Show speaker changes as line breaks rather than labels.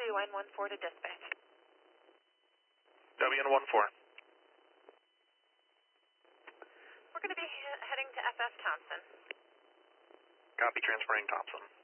WN14 to dispatch.
WN14.
We're going to be heading to FS Thompson.
Copy, transferring Thompson.